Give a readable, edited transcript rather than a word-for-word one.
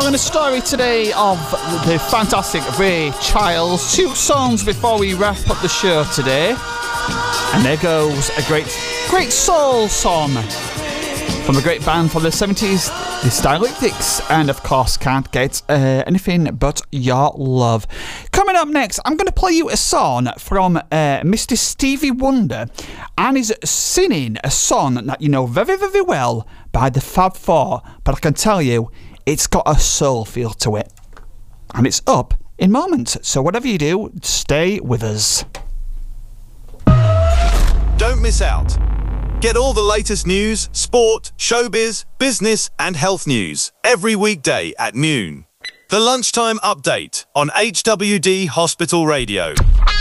telling a story today of the fantastic Ray Charles. 2 songs before we wrap up the show today. And there goes a great soul song from a great band from the 70s, the Stylistics, and of course Can't Get Anything But Your Love. Coming up next, I'm going to play you a song from Mr. Stevie Wonder, and he's singing a song that you know very, very well by the Fab Four, but I can tell you, it's got a soul feel to it. And it's up in moments, so whatever you do, stay with us. Don't miss out. Get all the latest news, sport, showbiz, business and health news every weekday at noon. The Lunchtime Update on HWD Hospital Radio.